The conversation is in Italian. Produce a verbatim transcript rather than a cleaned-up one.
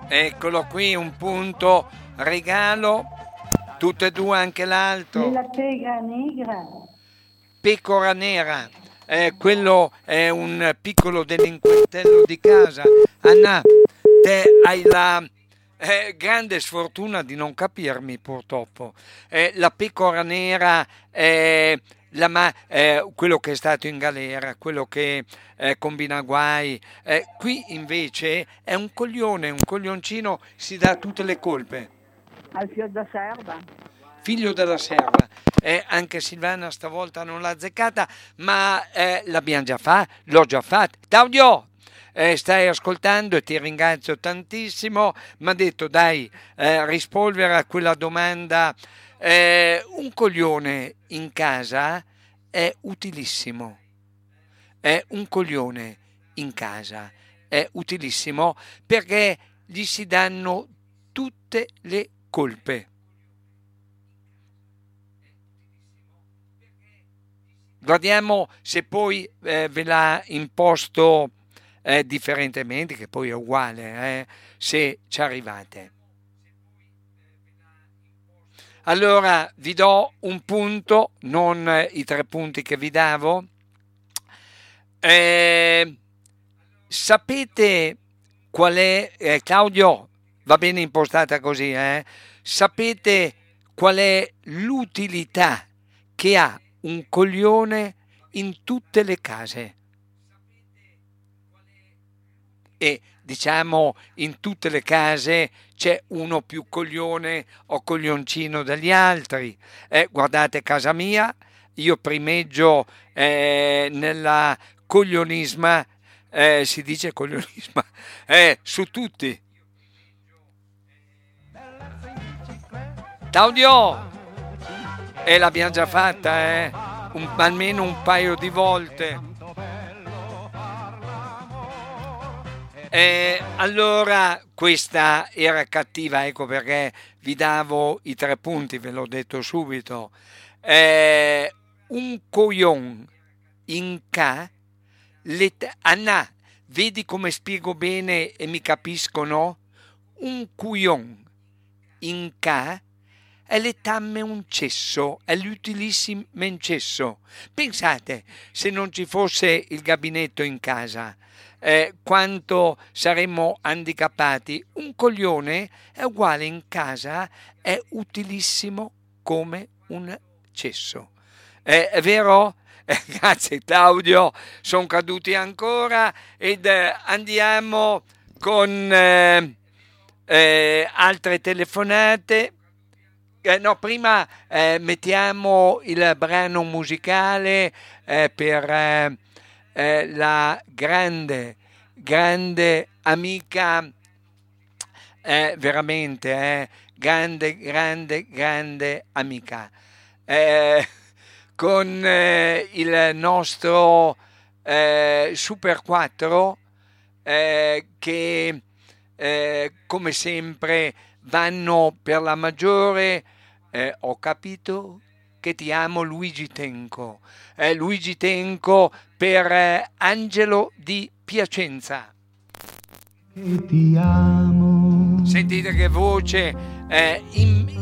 Eccolo qui, un punto regalo, tutte e due anche l'altro. Nella pega negra. Pecora nera, eh, quello è un piccolo delinquentello di casa. Anna, te hai la eh, grande sfortuna di non capirmi purtroppo. Eh, la pecora nera è la ma- eh, quello che è stato in galera, quello che eh, combina guai. Eh, qui invece è un coglione, un coglioncino, si dà tutte le colpe. Al fior da serva. Figlio della serva. Eh, anche Silvana stavolta non l'ha azzeccata, ma eh, l'abbiamo già fatto, l'ho già fatto. Claudio, eh, stai ascoltando e ti ringrazio tantissimo. Mi ha detto, dai, eh, rispolvere a quella domanda. Eh, un coglione in casa è utilissimo. È un coglione in casa è utilissimo perché gli si danno tutte le colpe. Guardiamo se poi eh, ve l'ha imposto eh, differentemente, che poi è uguale, eh, se ci arrivate. Allora vi do un punto, non eh, i tre punti che vi davo. Eh, sapete qual è, eh, Claudio, va bene impostata così, eh? Sapete qual è l'utilità che ha un coglione in tutte le case? E diciamo in tutte le case c'è uno più coglione o coglioncino degli altri. Eh, guardate casa mia, io primeggio eh, nella coglionisma, eh, si dice coglionisma, eh, su tutti. Claudio, e l'abbiamo già fatta, eh? Un- almeno un paio di volte. Eh, allora, questa era cattiva, ecco perché vi davo i tre punti, ve l'ho detto subito. Eh, un coglion in ca, let- Anna, vedi come spiego bene e mi capiscono? Un coglion in ca è l'etamme un cesso, è l'utilissimo cesso. Pensate, se non ci fosse il gabinetto in casa, eh, quanto saremmo handicappati. Un coglione è uguale in casa, è utilissimo come un cesso. Eh, è vero? Eh, grazie Claudio, sono caduti ancora ed eh, andiamo con eh, eh, altre telefonate. Eh, no, prima eh, mettiamo il brano musicale eh, per eh, eh, la grande, grande amica, eh, veramente, eh, grande, grande, grande amica, eh, con eh, il nostro eh, Super quattro eh, che eh, come sempre vanno per la maggiore. Eh, ho capito che ti amo Luigi Tenco. Eh, Luigi Tenco per eh, Angelo di Piacenza. Che ti amo. Sentite che voce eh, in,